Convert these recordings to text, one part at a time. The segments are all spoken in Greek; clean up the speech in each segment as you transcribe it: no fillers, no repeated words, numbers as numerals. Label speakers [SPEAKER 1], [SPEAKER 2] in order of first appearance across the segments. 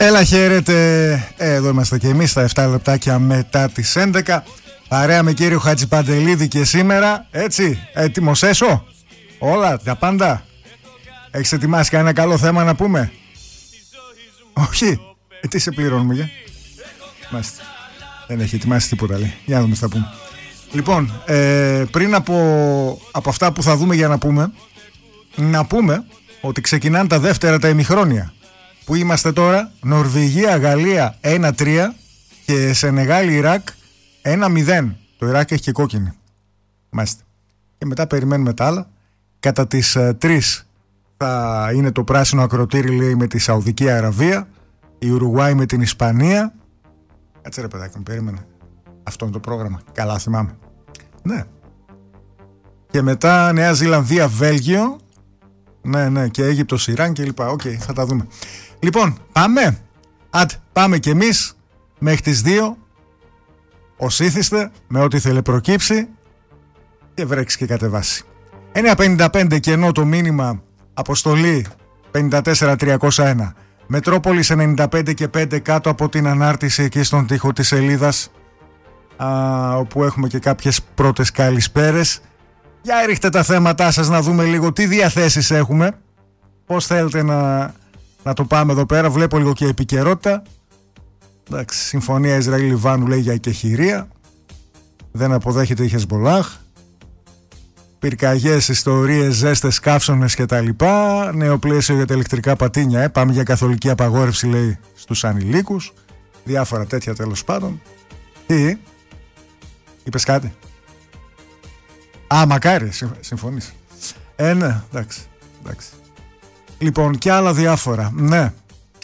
[SPEAKER 1] Έλα, χαίρετε. Εδώ είμαστε και εμείς στα 7 λεπτάκια μετά τις 11. Παρέα με κύριο Χατζηπαντελίδη και σήμερα. Έτσι, έτοιμος έσω. Όλα, τα πάντα. Έχεις ετοιμάσει κανένα καλό θέμα να πούμε? Όχι. Τι σε πληρώνουμε για? Μάλιστα. Δεν έχει ετοιμάσει τίποτα, λέει. Για να δούμε τι θα πούμε. Λοιπόν, πριν από αυτά που θα δούμε για να πούμε ότι ξεκινάνε τα δεύτερα τα ημιχρόνια. Που είμαστε τώρα? Νορβηγία, Γαλλία 1-3 και Σενεγάλη, Ιράκ 1-0. Το Ιράκ έχει και κόκκινη. Μάλιστα. Και μετά περιμένουμε τα άλλα. Κατά τις 3 θα είναι το πράσινο ακροτήρι, λέει, με τη Σαουδική Αραβία, η Ουρουγουάη με την Ισπανία. Κάτσε ρε παιδάκι μου, περίμενε. Αυτό είναι το πρόγραμμα. Καλά θυμάμαι. Ναι. Και μετά Νέα Ζηλανδία, Βέλγιο. Ναι, και Αίγυπτος, Ιράν και λοιπά. Οκ, θα τα δούμε. Λοιπόν, πάμε. Πάμε κι εμείς μέχρι τις 2. Ως ήθιστε, με ό,τι θέλει προκύψει και βρέξει και κατεβάσει. 955 κενό το μήνυμα, αποστολή 54301. Μετρόπολης 95 και 5 κάτω από την ανάρτηση εκεί στον τοίχο της σελίδας, όπου έχουμε και κάποιες πρώτες καλησπέρες. Για ρίχτε τα θέματά σας να δούμε λίγο τι διαθέσεις έχουμε. Πώς θέλετε να το πάμε εδώ πέρα. Βλέπω λίγο και επικαιρότητα. Εντάξει, συμφωνία Ισραήλ-Λιβάνου, λέει, για εκεχηρία. Δεν αποδέχεται η Χεσμπολάχ. Πυρκαγιές, ιστορίες, ζέστες, καύσονες κτλ. Νέο πλαίσιο για τα ηλεκτρικά πατίνια. Πάμε για καθολική απαγόρευση, λέει, στους ανηλίκους. Διάφορα τέτοια τέλος πάντων. Τι? Είπες κάτι? Μακάρι, συμφωνείς. Ναι, εντάξει. Λοιπόν, και άλλα διάφορα. Ναι.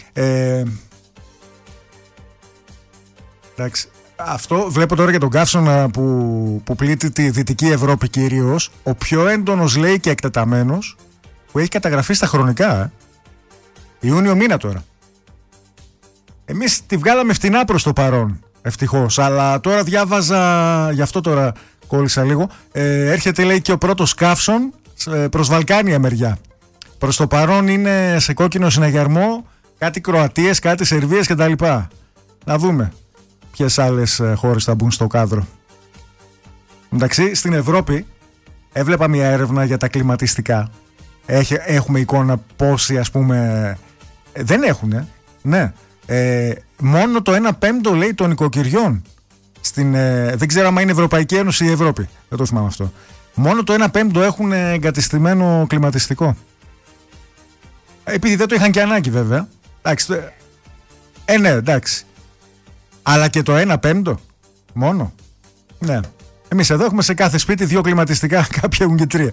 [SPEAKER 1] Εντάξει. Αυτό βλέπω τώρα για τον καύσωνα που πλήττει τη Δυτική Ευρώπη κυρίως. Ο πιο έντονος, λέει, και εκτεταμένος που έχει καταγραφεί στα χρονικά. Ιούνιο μήνα τώρα. Εμείς τη βγάλαμε φτηνά προς το παρόν, ευτυχώς. Αλλά τώρα διάβαζα, γι' αυτό τώρα κόλλησα λίγο. Έρχεται, λέει, και ο πρώτος καύσων προς Βαλκάνια μεριά. Προς το παρόν είναι σε κόκκινο συναγερμό κάτι Κροατίες, κάτι Σερβίες κτλ. Να δούμε ποιες άλλες χώρες θα μπουν στο κάδρο. Εντάξει, στην Ευρώπη έβλεπα μια έρευνα για τα κλιματιστικά. Έχουμε εικόνα πόσοι, ας πούμε, δεν έχουνε. Ναι. Μόνο το 1/5, λέει, των οικοκυριών δεν ξέρω αν είναι Ευρωπαϊκή Ένωση ή Ευρώπη. Δεν το θυμάμαι αυτό. Μόνο το 1/5 έχουν εγκατεστημένο κλιματιστικό. Επειδή δεν το είχαν και ανάγκη, βέβαια. Εντάξει. Ναι, εντάξει. Αλλά και το 1/5 μόνο. Ναι. Εμείς εδώ έχουμε σε κάθε σπίτι 2 κλιματιστικά, κάποια έχουν και 3.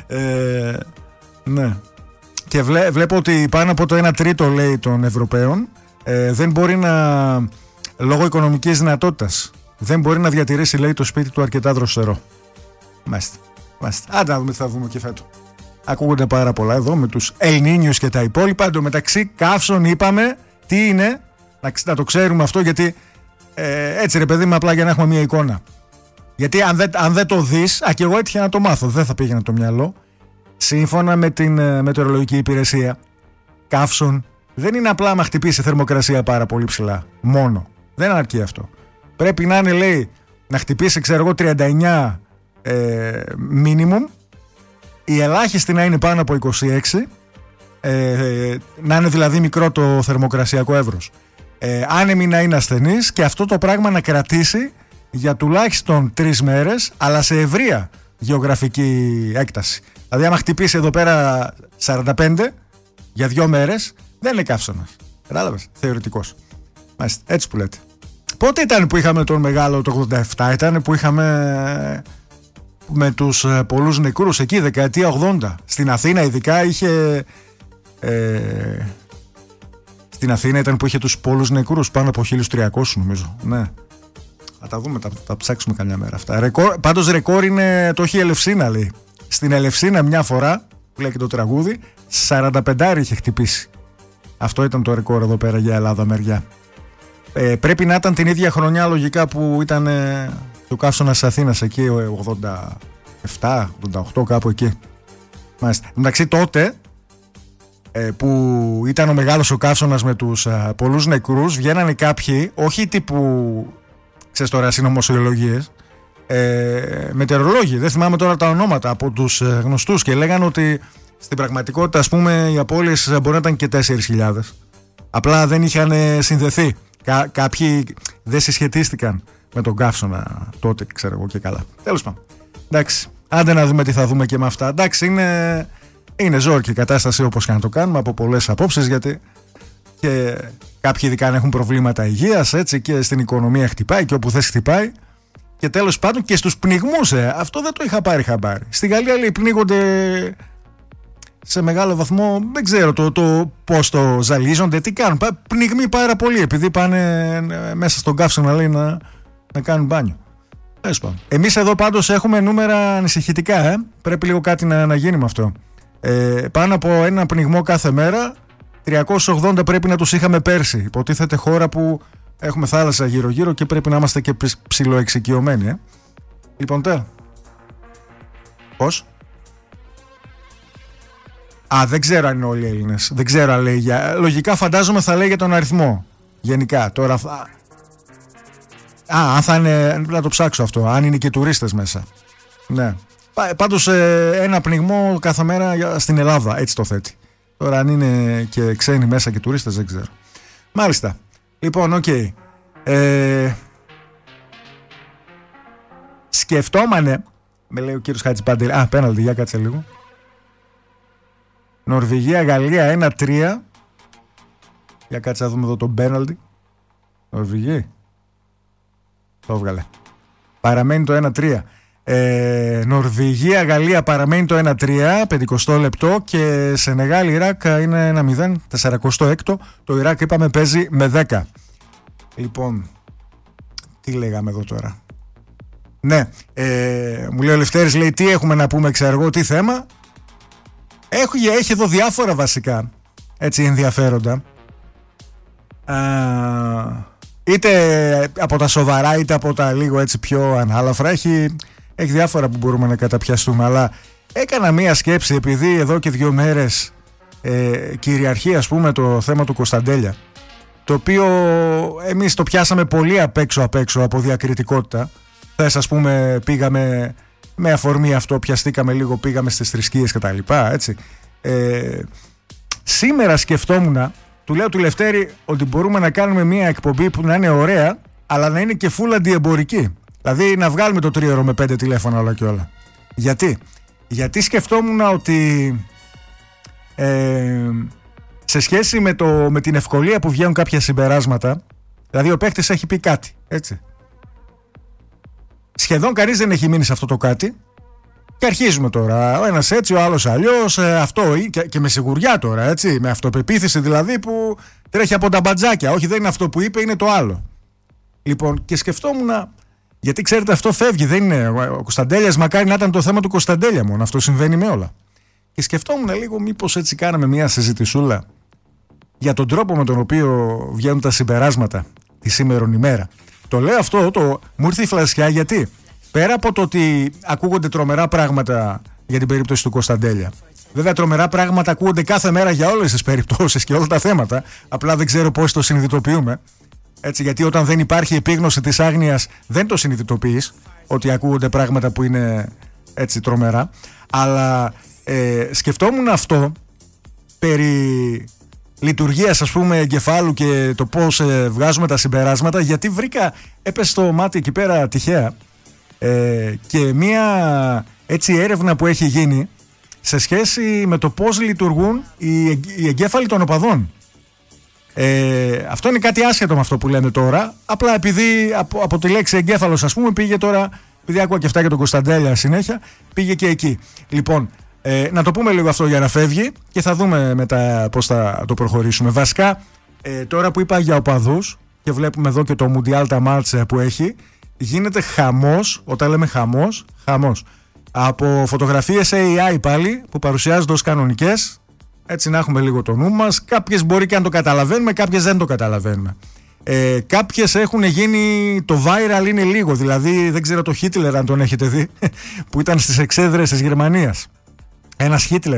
[SPEAKER 1] Ναι. Και βλέπω ότι πάνω από το 1/3, λέει, των Ευρωπαίων δεν μπορεί λόγω οικονομικής δυνατότητας, δεν μπορεί να διατηρήσει, λέει, το σπίτι του αρκετά δροσερό. Μάλιστα. Άντε να δούμε τι θα δούμε και φέτο. Ακούγονται πάρα πολλά εδώ με τους Ελνίνιους και τα υπόλοιπα. Εν τω μεταξύ, καύσον είπαμε. Τι είναι? Να το ξέρουμε αυτό, γιατί έτσι, ρε παιδί μου, απλά για να έχουμε μια εικόνα. Γιατί αν δεν το δεις, και εγώ έτυχε να το μάθω, δεν θα πήγαινα το μυαλό. Σύμφωνα με την μετεωρολογική υπηρεσία, καύσον δεν είναι απλά να χτυπήσει θερμοκρασία πάρα πολύ ψηλά. Μόνο. Δεν αρκεί αυτό. Πρέπει να είναι, λέει, να χτυπήσει, ξέρω εγώ, 39 minimum, η ελάχιστη να είναι πάνω από 26, να είναι δηλαδή μικρό το θερμοκρασιακό εύρος, άνεμη να είναι ασθενής, και αυτό το πράγμα να κρατήσει για τουλάχιστον 3 μέρες, αλλά σε ευρεία γεωγραφική έκταση. Δηλαδή άμα χτυπήσει εδώ πέρα 45 για 2 μέρες, δεν είναι καύσωνας. Κατάλαβες? Θεωρητικός. Μάλιστα, έτσι που λέτε. Πότε ήταν που είχαμε τον μεγάλο, το 87 ήταν που είχαμε με τους πολλούς νεκρούς εκεί, δεκαετία 80. Στην Αθήνα ειδικά είχε... στην Αθήνα ήταν που είχε τους πολλούς νεκρούς, πάνω από 1.300 νομίζω. Ναι. Θα τα δούμε, θα ψάξουμε καμιά μέρα αυτά. Πάντως ρεκόρ είναι, το έχει η Ελευσίνα, λέει. Στην Ελευσίνα μια φορά, που λέει και το τραγούδι, 45 είχε χτυπήσει. Αυτό ήταν το ρεκόρ εδώ πέρα για Ελλάδα μεριά. Πρέπει να ήταν την ίδια χρονιά λογικά που ήταν το καύσωνας της Αθήνας εκεί, 87, 88, κάπου εκεί. Μάλιστα. Εντάξει, τότε που ήταν ο μεγάλος ο καύσωνας με τους πολλούς νεκρούς, βγαίνανε κάποιοι, όχι τύπου, ξέρεις τώρα, συνωμοσιολογίες, μετεωρολόγοι, δεν θυμάμαι τώρα τα ονόματα, από τους γνωστούς, και λέγανε ότι στην πραγματικότητα, ας πούμε, οι απώλειες μπορεί να ήταν και 4.000. Απλά δεν είχαν συνδεθεί. Κάποιοι δεν συσχετίστηκαν με τον καύσωνα τότε, ξέρω εγώ, και καλά. Τέλος πάντων. Εντάξει, άντε να δούμε τι θα δούμε και με αυτά. Εντάξει, είναι ζόρικη η κατάσταση, όπως και να το κάνουμε, από πολλές απόψεις, γιατί και κάποιοι ειδικά έχουν προβλήματα υγείας, έτσι, και στην οικονομία χτυπάει και όπου θες χτυπάει. Και τέλος πάντων και στους πνιγμούς, αυτό δεν το είχα πάρει χαμπάρι. Στη Γαλλία, λέει, πνίγονται σε μεγάλο βαθμό, δεν ξέρω το πώς το ζαλίζονται, τι κάνουν. Πνιγμοί πάρα πολύ, επειδή πάνε μέσα στον καύσωνα, λέει, να κάνουν μπάνιο. Εμείς εδώ πάντως έχουμε νούμερα ανησυχητικά, πρέπει λίγο κάτι να γίνει με αυτό. Πάνω από ένα πνιγμό κάθε μέρα, 380 πρέπει να τους είχαμε πέρσι. Υποτίθεται χώρα που έχουμε θάλασσα γύρω-γύρω και πρέπει να είμαστε και ψιλοεξοικειωμένοι. Λοιπόν, πώς? Δεν ξέρω αν είναι όλοι οι Έλληνες. Δεν ξέρω αν λέει λογικά φαντάζομαι θα λέει για τον αριθμό. Γενικά. Τώρα αν θα είναι, να το ψάξω αυτό, αν είναι και τουρίστες μέσα. Ναι. Πάντως ένα πνιγμό κάθε μέρα στην Ελλάδα, έτσι το θέτει. Τώρα αν είναι και ξένοι μέσα και τουρίστες δεν ξέρω. Μάλιστα. Λοιπόν, οκ. Σκεφτόμανε, με λέει ο κύριος Χατζηπαντελή. Πέναλτι, για κάτσε λίγο. Νορβηγία, Γαλλία 1-3. Για κάτσε να δούμε εδώ τον πέναλτι. Νορβηγία. Το έβγαλε. Παραμένει το 1-3. Νορβηγία, Γαλλία παραμένει το 1-3, 50 λεπτό, και Σενεγάλ, Ιράκ είναι 1-0, 46. Το Ιράκ είπαμε παίζει με 10. Λοιπόν, τι λέγαμε εδώ τώρα? Ναι, μου λέει ο Λευτέρης, λέει, τι έχουμε να πούμε, ξέρω εγώ, τι θέμα. Έχει εδώ διάφορα βασικά, έτσι, ενδιαφέροντα. Είτε από τα σοβαρά είτε από τα λίγο έτσι πιο ανάλαφρα. Έχει διάφορα που μπορούμε να καταπιαστούμε. Αλλά έκανα μία σκέψη, επειδή εδώ και 2 μέρες κυριαρχεί, ας πούμε, το θέμα του Κωνσταντέλια, το οποίο εμείς το πιάσαμε πολύ απ' έξω από διακριτικότητα. Θες, ας πούμε, πήγαμε με αφορμή αυτό, πιαστήκαμε λίγο, πήγαμε στις θρησκείες κτλ. Έτσι. Σήμερα σκεφτόμουν, του λέω του Λευτέρη, ότι μπορούμε να κάνουμε μια εκπομπή που να είναι ωραία, αλλά να είναι και full αντιεμπορική. Δηλαδή να βγάλουμε το 3ωρο με 5 τηλέφωνα όλα και όλα. Γιατί σκεφτόμουν ότι σε σχέση με την ευκολία που βγαίνουν κάποια συμπεράσματα, δηλαδή ο παίκτης έχει πει κάτι, έτσι. Σχεδόν κανείς δεν έχει μείνει σε αυτό το κάτι. Και αρχίζουμε τώρα, ο ένας έτσι, ο άλλος αλλιώς, αυτό, και με σιγουριά τώρα, έτσι, με αυτοπεποίθηση δηλαδή που τρέχει από τα μπατζάκια. Όχι, δεν είναι αυτό που είπε, είναι το άλλο. Λοιπόν, και σκεφτόμουν, γιατί ξέρετε, αυτό φεύγει, δεν είναι. Ο Κωνσταντέλιας, μακάρι να ήταν το θέμα του Κωνσταντέλια μόνο, αυτό συμβαίνει με όλα. Και σκεφτόμουν λίγο, μήπως έτσι κάναμε μια συζητησούλα για τον τρόπο με τον οποίο βγαίνουν τα συμπεράσματα τη σήμερον ημέρα. Το λέω αυτό, μου ήρθε η φλασιά, γιατί πέρα από το ότι ακούγονται τρομερά πράγματα για την περίπτωση του Κωνσταντέλια. Βέβαια, τρομερά πράγματα ακούγονται κάθε μέρα για όλες τις περιπτώσεις και όλα τα θέματα. Απλά δεν ξέρω πώς το συνειδητοποιούμε. Έτσι, γιατί όταν δεν υπάρχει επίγνωση της άγνοιας, δεν το συνειδητοποιείς ότι ακούγονται πράγματα που είναι έτσι τρομερά. Αλλά σκεφτόμουν αυτό περί λειτουργίας, ας πούμε, εγκεφάλου και το πώς βγάζουμε τα συμπεράσματα, γιατί έπεσε στο μάτι εκεί πέρα τυχαία και μία έτσι έρευνα που έχει γίνει σε σχέση με το πώς λειτουργούν οι εγκέφαλοι των οπαδών. Αυτό είναι κάτι άσχετο με αυτό που λέμε τώρα. Απλά επειδή από τη λέξη εγκέφαλος, ας πούμε, πήγε τώρα, επειδή άκουγα και αυτά για τον Κωνσταντέλια συνέχεια, πήγε και εκεί. Λοιπόν, να το πούμε λίγο αυτό για να φεύγει και θα δούμε μετά πώς θα το προχωρήσουμε. Βασικά, τώρα που είπα για οπαδούς και βλέπουμε εδώ και το Μουντιάλ τα μάτσα που έχει, γίνεται χαμός. Όταν λέμε χαμός, από φωτογραφίες AI πάλι που παρουσιάζονται ως κανονικές. Έτσι να έχουμε λίγο το νου μας. Κάποιες μπορεί και να το καταλαβαίνουμε, κάποιες δεν το καταλαβαίνουμε. Κάποιες έχουν γίνει, το viral είναι λίγο. Δηλαδή δεν ξέρω το Χίτλερ αν τον έχετε δει, που ήταν στις εξέδρες της Γερμανίας. Ένας Χίτλερ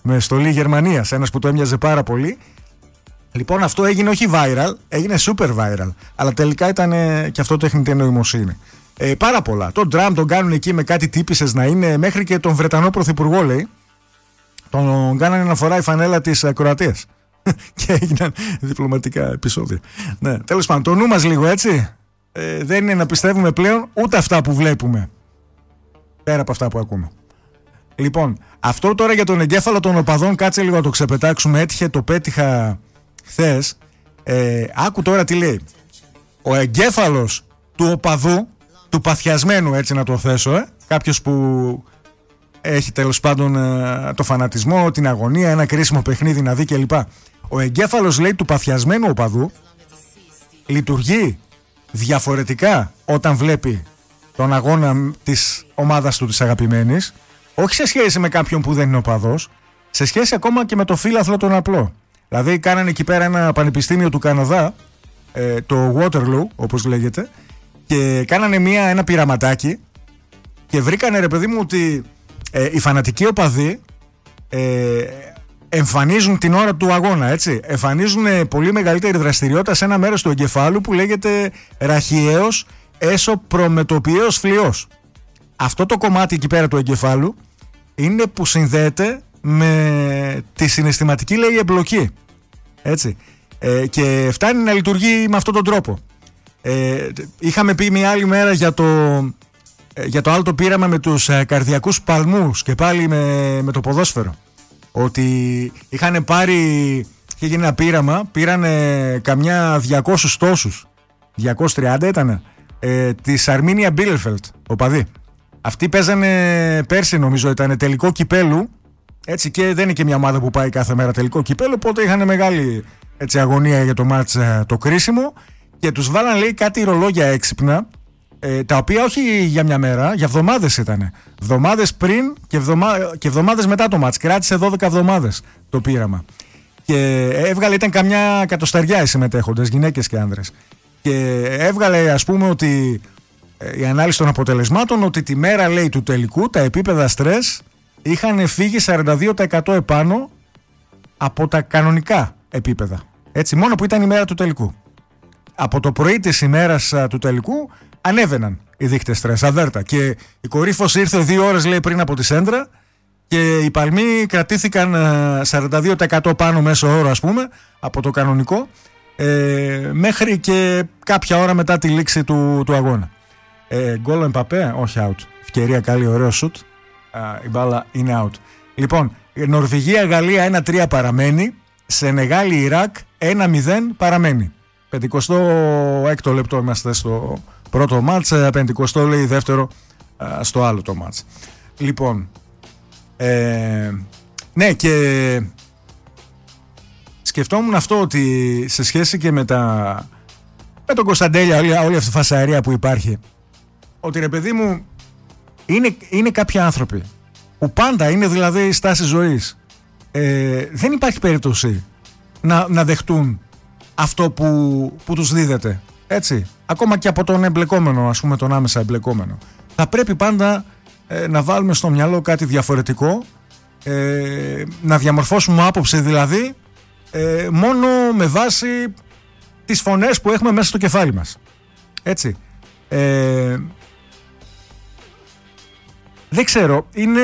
[SPEAKER 1] με στολή Γερμανίας, ένας που το έμοιαζε πάρα πολύ. Λοιπόν, αυτό έγινε όχι viral, έγινε super viral. Αλλά τελικά ήταν και αυτό τεχνητή νοημοσύνη. Πάρα πολλά. Τον Τραμπ τον κάνουν εκεί με κάτι τύπισσες να είναι, μέχρι και τον Βρετανό Πρωθυπουργό, λέει. Τον κάνανε να φοράει φανέλα της Κροατίας. Και έγιναν διπλωματικά επεισόδια. Ναι, τέλος πάντων, το νου μας λίγο, έτσι. Δεν είναι να πιστεύουμε πλέον ούτε αυτά που βλέπουμε, πέρα από αυτά που ακούμε. Λοιπόν, αυτό τώρα για τον εγκέφαλο των οπαδών, κάτσε λίγο να το ξεπετάξουμε. Έτυχε, το πέτυχα χθες. Άκου τώρα τι λέει. Ο εγκέφαλος του οπαδού, του παθιασμένου, έτσι να το θέσω, κάποιος που έχει τέλος πάντων το φανατισμό, την αγωνία, ένα κρίσιμο παιχνίδι να δει κλπ. Ο εγκέφαλος, λέει, του παθιασμένου οπαδού λειτουργεί διαφορετικά όταν βλέπει τον αγώνα της ομάδας του της αγαπημένης, όχι σε σχέση με κάποιον που δεν είναι οπαδός, σε σχέση ακόμα και με το φύλαθλο τον απλό. Δηλαδή κάνανε εκεί πέρα ένα πανεπιστήμιο του Καναδά, το Waterloo όπως λέγεται, και κάνανε ένα πειραματάκι και βρήκανε, ρε παιδί μου, ότι οι φανατικοί οπαδοί εμφανίζουν την ώρα του αγώνα, έτσι. Εμφανίζουν πολύ μεγαλύτερη δραστηριότητα σε ένα μέρος του εγκεφάλου που λέγεται ραχιαίος έσωπρομετωπιαίος φλοιός. Αυτό το κομμάτι εκεί πέρα του εγκεφάλου είναι που συνδέεται με τη συναισθηματική, λέει, εμπλοκή. Έτσι. Και φτάνει να λειτουργεί με αυτόν τον τρόπο. Είχαμε πει μια άλλη μέρα για το άλλο το πείραμα με τους καρδιακούς παλμούς και πάλι με το ποδόσφαιρο. Ότι είχαν πάρει, είχε γίνει ένα πείραμα, πήρανε καμιά 200 τόσους, 230 ήταν, της Αρμίνια Μπίλεφελτ, οπαδοί. Αυτοί παίζανε πέρσι, νομίζω ήταν, τελικό κυπέλου, έτσι, και δεν είναι και μια ομάδα που πάει κάθε μέρα τελικό κυπέλου, οπότε είχαν μεγάλη, έτσι, αγωνία για το μάτς το κρίσιμο, και τους βάλαν, λέει, κάτι ρολόγια έξυπνα, τα οποία όχι για μια μέρα, για εβδομάδες ήταν. Εβδομάδες πριν και εβδομάδες μετά το μάτς. Κράτησε 12 εβδομάδες το πείραμα. Και έβγαλε, ήταν καμιά εκατοσταριά οι συμμετέχοντες, γυναίκες και άνδρες. Και έβγαλε, ας πούμε, ότι η ανάλυση των αποτελεσμάτων, ότι τη μέρα, λέει, του τελικού τα επίπεδα στρες είχαν φύγει 42% επάνω από τα κανονικά επίπεδα. Έτσι, μόνο που ήταν η μέρα του τελικού. Από το πρωί της ημέρας του τελικού ανέβαιναν οι δείκτες στρες, αβέρτα. Και η κορύφωση ήρθε 2 ώρες, λέει, πριν από τη σέντρα, και οι παλμοί κρατήθηκαν 42% πάνω μέσο όρο, ας πούμε, από το κανονικό, μέχρι και κάποια ώρα μετά τη λήξη του αγώνα. Γκολ Εμπαπέ, όχι out. Ευκαιρία καλή, ωραίο σουτ. Η μπάλα είναι out. Λοιπόν, Νορβηγία-Γαλλία 1-3 παραμένει. Σενεγάλη-Ιράκ 1-0 παραμένει. 56ο λεπτό είμαστε στο πρώτο μάτς, 50ο, λέει, δεύτερο στο άλλο το μάτς. Λοιπόν, ναι, και σκεφτόμουν αυτό, ότι σε σχέση και με τον Κωνσταντέλια, όλη αυτή η φασαρία που υπάρχει, ότι, ρε παιδί μου, είναι κάποιοι άνθρωποι που πάντα είναι, δηλαδή, στάση ζωής. Δεν υπάρχει περίπτωση να δεχτούν αυτό που τους δίδεται, έτσι, ακόμα και από τον εμπλεκόμενο, ας πούμε, τον άμεσα εμπλεκόμενο. Θα πρέπει πάντα να βάλουμε στο μυαλό κάτι διαφορετικό, να διαμορφώσουμε άποψη, δηλαδή, μόνο με βάση τις φωνές που έχουμε μέσα στο κεφάλι μας, έτσι. Δεν ξέρω, είναι...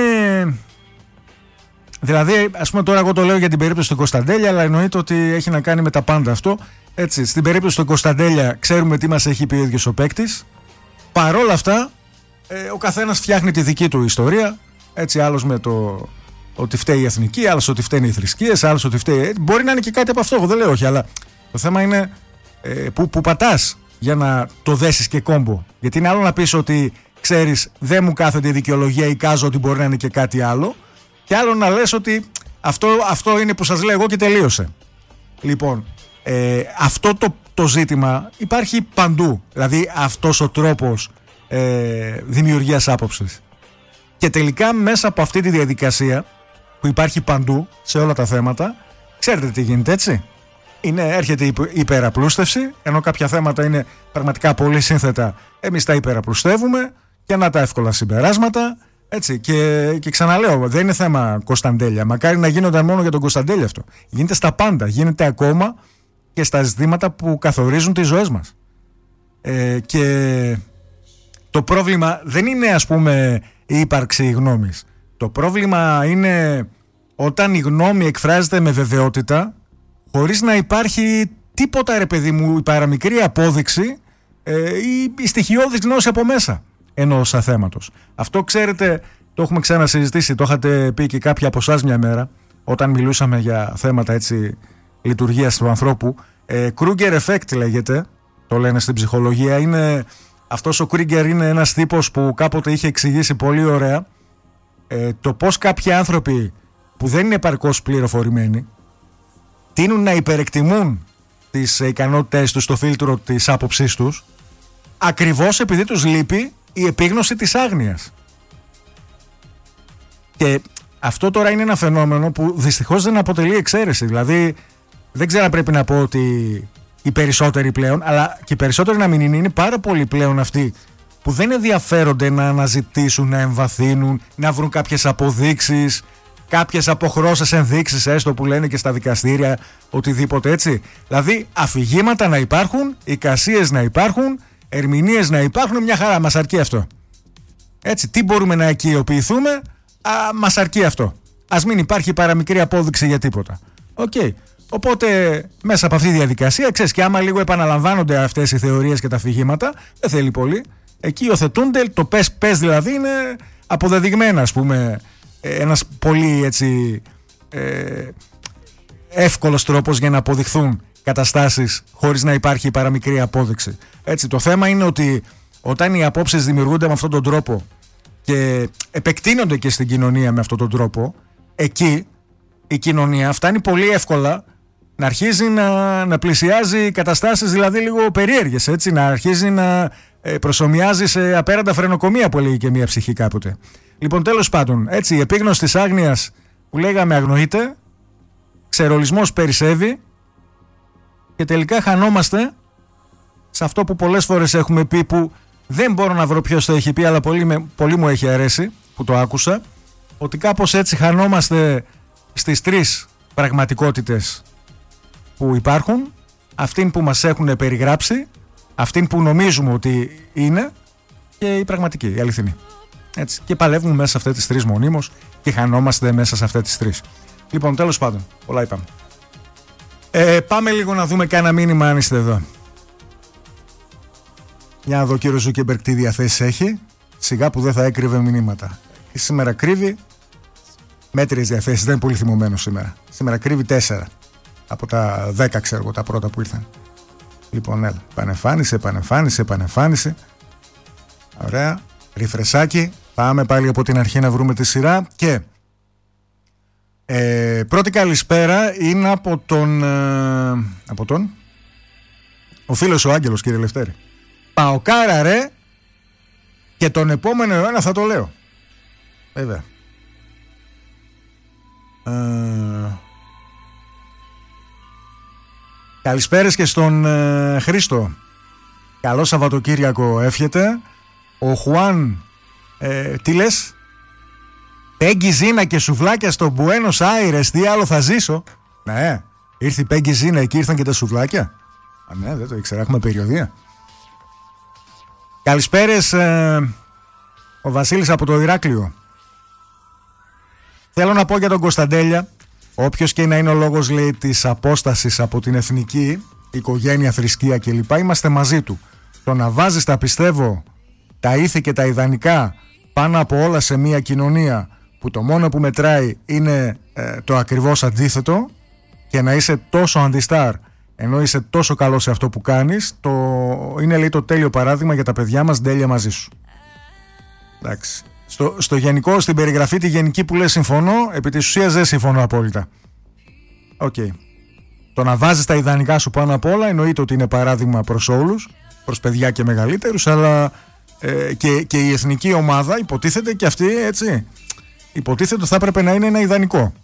[SPEAKER 1] Δηλαδή, ας πούμε, τώρα εγώ το λέω για την περίπτωση του Κωνσταντέλια, αλλά εννοείται ότι έχει να κάνει με τα πάντα αυτό. Έτσι, στην περίπτωση του Κωνσταντέλια ξέρουμε τι μας έχει πει ο ίδιος ο παίκτης. Παρόλα αυτά, ο καθένας φτιάχνει τη δική του ιστορία. Έτσι, άλλος με το ότι φταίει η εθνική, άλλος ότι φταίνουν οι θρησκείες, άλλος ότι φταίει. Μπορεί να είναι και κάτι από αυτό, εγώ δεν λέω όχι, αλλά το θέμα είναι που πατάς για να το δέσεις και κόμπο. Γιατί είναι άλλο να πεις ότι, ξέρεις, δεν μου κάθεται η δικαιολογία, εικάζω ότι μπορεί να είναι και κάτι άλλο. Και άλλο να λες ότι αυτό είναι που σας λέω εγώ και τελείωσε. Λοιπόν, αυτό το ζήτημα υπάρχει παντού. Δηλαδή αυτός ο τρόπος δημιουργίας άποψης. Και τελικά μέσα από αυτή τη διαδικασία που υπάρχει παντού σε όλα τα θέματα, ξέρετε τι γίνεται, έτσι. Έρχεται η υπεραπλούστευση, ενώ κάποια θέματα είναι πραγματικά πολύ σύνθετα, εμείς τα υπεραπλουστεύουμε, και να τα εύκολα συμπεράσματα. Έτσι, και ξαναλέω, δεν είναι θέμα Κωνσταντέλια. Μακάρι να γίνονταν μόνο για τον Κωνσταντέλια αυτό. Γίνεται στα πάντα. Γίνεται ακόμα και στα ζητήματα που καθορίζουν τις ζωές μας. Και το πρόβλημα δεν είναι, ας πούμε, η ύπαρξη γνώμης. Το πρόβλημα είναι όταν η γνώμη εκφράζεται με βεβαιότητα, χωρίς να υπάρχει τίποτα, ρε παιδί μου, η παραμικρή απόδειξη ή η στοιχειώδης γνώση από μέσα ενός θέματος. Αυτό, ξέρετε, το έχουμε ξανασυζητήσει, το είχατε πει και κάποιοι από εσάς μια μέρα, όταν μιλούσαμε για θέματα έτσι λειτουργίας του ανθρώπου. Kruger effect λέγεται, το λένε στην ψυχολογία. Είναι, αυτός ο Kruger είναι ένας τύπος που κάποτε είχε εξηγήσει πολύ ωραία το πώς κάποιοι άνθρωποι που δεν είναι επαρκώς πληροφορημένοι τείνουν να υπερεκτιμούν τις ικανότητες τους στο φίλτρο της άποψής τους, ακριβώς επειδή τους λείπει η επίγνωση της άγνοιας. Και αυτό τώρα είναι ένα φαινόμενο που δυστυχώς δεν αποτελεί εξαίρεση. Δηλαδή δεν ξέρω αν πρέπει να πω ότι οι περισσότεροι πλέον, αλλά και οι περισσότεροι να μην είναι πάρα πολλοί πλέον αυτοί που δεν ενδιαφέρονται να αναζητήσουν, να εμβαθύνουν, να βρουν κάποιες αποδείξεις, κάποιες αποχρώσεις ενδείξεις, έστω που λένε και στα δικαστήρια, οτιδήποτε, έτσι. Δηλαδή αφηγήματα να υπάρχουν, εικασίες να υπάρχουν, ερμηνείες να υπάρχουν, μια χαρά, μας αρκεί αυτό. Έτσι, τι μπορούμε να οικειοποιηθούμε, μας αρκεί αυτό. Ας μην υπάρχει παραμικρή απόδειξη για τίποτα. Okay. Οπότε μέσα από αυτή τη διαδικασία, ξέρεις, και άμα λίγο επαναλαμβάνονται αυτές οι θεωρίες και τα αφηγήματα, δεν θέλει πολύ. Εκεί υιοθετούνται, το πες δηλαδή είναι αποδεδειγμένα, ας πούμε, ένας πολύ έτσι εύκολος τρόπος για να αποδειχθούν καταστάσεις χωρίς να υπάρχει παραμικρή απόδειξη. Έτσι, το θέμα είναι ότι όταν οι απόψεις δημιουργούνται με αυτόν τον τρόπο και επεκτείνονται και στην κοινωνία με αυτόν τον τρόπο, εκεί η κοινωνία φτάνει πολύ εύκολα να αρχίζει να πλησιάζει καταστάσεις δηλαδή λίγο περίεργες, έτσι, να αρχίζει να προσομοιάζει σε απέραντα φρενοκομεία που έλεγε και μία ψυχή κάποτε. Λοιπόν, τέλος πάντων, έτσι, η επίγνωση της άγνοιας που λέγαμε αγνοείται, ξερολισμός περισσεύει και τελικά χανόμαστε σε αυτό που πολλές φορές έχουμε πει, που δεν μπορώ να βρω ποιος το έχει πει, αλλά πολύ μου έχει αρέσει που το άκουσα, ότι κάπως έτσι χανόμαστε στις τρεις πραγματικότητες που υπάρχουν, αυτήν που μας έχουν περιγράψει, αυτήν που νομίζουμε ότι είναι και η πραγματική, η αληθινή. Έτσι. Και παλεύουμε μέσα σε αυτές τις τρεις μονίμως και χανόμαστε μέσα σε αυτές τις τρεις. Λοιπόν, τέλος πάντων, πολλά είπαμε. Πάμε λίγο να δούμε κάνα μήνυμα αν είστε εδώ. Για να δω, κύριο Ζούκεμπεργκ, τι διαθέσεις έχει. Σιγά που δεν θα έκρυβε μηνύματα. Και σήμερα κρύβει μέτριες διαθέσεις, δεν είναι πολύ θυμωμένος σήμερα. Σήμερα κρύβει 4 από τα 10, ξέρω εγώ, τα πρώτα που ήρθαν. Λοιπόν, έλα, επανεμφάνισε. Ωραία, ριφρεσάκι. Πάμε πάλι από την αρχή να βρούμε τη σειρά. Και πρώτη καλησπέρα είναι από τον ο φίλος ο Άγγελος, κύριε Λευτέρη. Παοκάρα ρε, και τον επόμενο αιώνα θα το λέω. Βέβαια. Καλησπέρες και στον Χρήστο. Καλό Σαββατοκύριακο εύχεται. Ο Χουάν, τι λες? Πέγγι Ζίνα και σουβλάκια στο Μπουένος Άιρες, τι άλλο θα ζήσω. Ναι, ήρθε η Πέγγι Ζίνα, εκεί ήρθαν και τα σουβλάκια. Ναι, δεν το ήξερα, έχουμε περιοδία. Καλησπέρες, ο Βασίλης από το Ηράκλειο. Θέλω να πω για τον Κωνσταντέλια, όποιος και να είναι ο λόγος, λέει, της απόστασης από την εθνική, οικογένεια, θρησκεία κλπ, είμαστε μαζί του. Το να βάζεις, τα πιστεύω, τα ήθη και τα ιδανικά πάνω από όλα σε μια κοινωνία που το μόνο που μετράει είναι το ακριβώς αντίθετο, και να είσαι τόσο αντιστάρ ενώ είσαι τόσο καλό σε αυτό που κάνεις, είναι, λέει, το τέλειο παράδειγμα για τα παιδιά μας. Τέλεια μαζί σου. Εντάξει. Στο γενικό, στην περιγραφή τη γενική που λες συμφωνώ, επί της ουσίας δεν συμφωνώ απόλυτα. Okay. Το να βάζεις τα ιδανικά σου πάνω απ' όλα εννοείται ότι είναι παράδειγμα προς όλους, προς παιδιά και μεγαλύτερους, αλλά και η εθνική ομάδα υποτίθεται και αυτή, έτσι, υποτίθεται ότι θα έπρεπε να είναι ένα ιδανικό.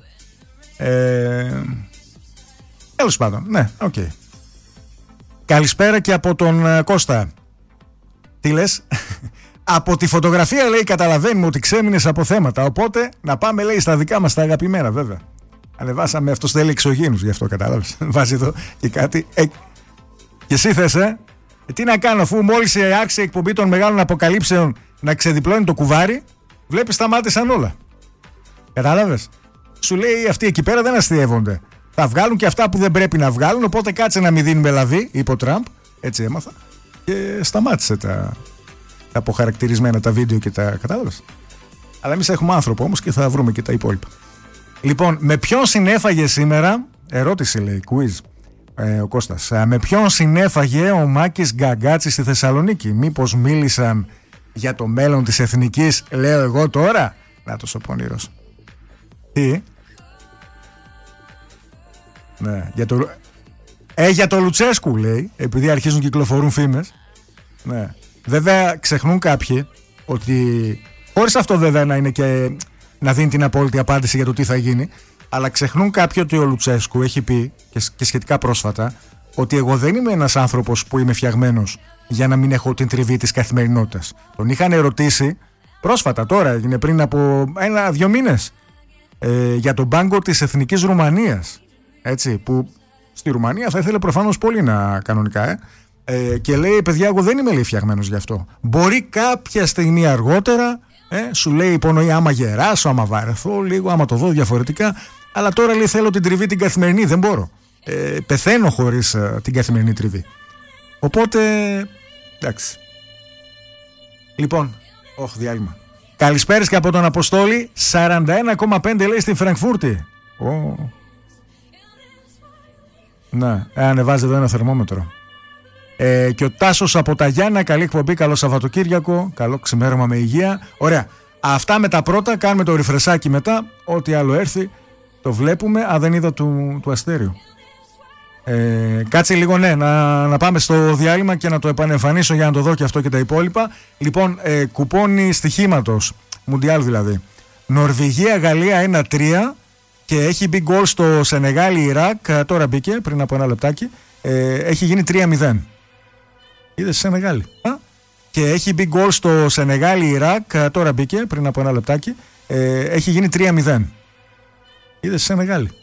[SPEAKER 1] Τέλος πάντων, ναι, οκ. Okay. Καλησπέρα και από τον Κώστα. Τι λες? Από τη φωτογραφία, λέει, καταλαβαίνουμε ότι ξέμεινες από θέματα. Οπότε να πάμε, λέει, στα δικά μας τα αγαπημένα, βέβαια. Ανεβάσαμε, αυτό θέλει εξωγήινους, γι' αυτό κατάλαβες. Βάζει εδώ και κάτι. Και εσύ θες, τι να κάνω, αφού μόλις άρχισε η εκπομπή των μεγάλων αποκαλύψεων να ξεδιπλώνει το κουβάρι, βλέπεις σταμάτησαν όλα. Κατάλαβες. Σου λέει αυτοί εκεί πέρα δεν αστειεύονται. Θα βγάλουν και αυτά που δεν πρέπει να βγάλουν, οπότε κάτσε να μην δίνουμε λαβή, είπε ο Τραμπ. Έτσι έμαθα. Και σταμάτησε τα αποχαρακτηρισμένα, τα βίντεο και τα. Κατάλαβες. Αλλά εμείς έχουμε άνθρωπο όμως και θα βρούμε και τα υπόλοιπα. Λοιπόν, με ποιον συνέφαγε σήμερα, ερώτηση λέει, quiz, ο Κώστας. Με ποιον συνέφαγε ο Μάκης Γκαγκάτσης στη Θεσσαλονίκη? Μήπως μίλησαν για το μέλλον της εθνικής, λέω εγώ τώρα? Νάτος ο πονηρός. Τι? Ναι, για το Λουτσέσκου λέει, επειδή αρχίζουν και κυκλοφορούν φήμες. Ναι. Βέβαια ξεχνούν κάποιοι ότι, χωρίς αυτό βέβαια να είναι και να δίνει την απόλυτη απάντηση για το τι θα γίνει, αλλά ξεχνούν κάποιοι ότι ο Λουτσέσκου έχει πει και σχετικά πρόσφατα ότι εγώ δεν είμαι ένας άνθρωπος που είμαι φτιαγμένος για να μην έχω την τριβή της καθημερινότητας. Τον είχαν ερωτήσει πρόσφατα, τώρα έγινε πριν από 1-2 μήνες, για τον πάγκο της Εθνικής Ρουμανίας, έτσι, που στη Ρουμανία θα ήθελε προφανώς πολύ να κανονικά, και λέει, παιδιά, εγώ δεν είμαι, λέει, φτιαγμένος γι' αυτό. Μπορεί κάποια στιγμή αργότερα, σου λέει, υπονοεί, άμα γεράσω, άμα βαρεθώ λίγο, άμα το δω διαφορετικά, αλλά τώρα, λέει, θέλω την τριβή την καθημερινή, δεν μπορώ. Πεθαίνω χωρίς την καθημερινή τριβή. Οπότε, εντάξει. Λοιπόν, διάλειμμα. Καλησπέρες και από τον Αποστόλη. 41,5 λέει στην Φραγκφούρτη. Ναι, ανεβάζει εδώ ένα θερμόμετρο. Και ο Τάσος από τα Γιάννα, καλή εκπομπή, καλό Σαββατοκύριακο, καλό ξημέρωμα με υγεία. Ωραία. Αυτά με τα πρώτα, κάνουμε το ριφρεσάκι μετά. Ό,τι άλλο έρθει το βλέπουμε. Δεν είδα του Αστέριου. Κάτσε λίγο, ναι, να πάμε στο διάλειμμα και να το επανεμφανίσω για να το δω και αυτό και τα υπόλοιπα. Λοιπόν, κουπόνι στοιχήματος, Μουντιάλ δηλαδή. Νορβηγία, Γαλλία 1-3 και έχει μπει γκολ στο Σενεγάλη, Ιράκ. Τώρα μπήκε πριν από ένα λεπτάκι. Έχει γίνει 3-0. Είδες Σενεγάλη. Και έχει μπει γκολ στο Σενεγάλη, Ιράκ. Τώρα μπήκε πριν από ένα λεπτάκι. Έχει γίνει 3-0. Είδες Σενεγάλη.